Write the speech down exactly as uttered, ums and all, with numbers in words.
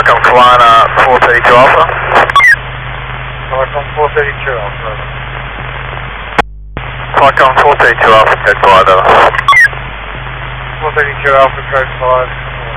Falcon Kalana four thirty-two Alpha. Falcon four thirty-two Alpha. Falcon four thirty-two Alpha, code five over. four thirty-two Alpha, code five.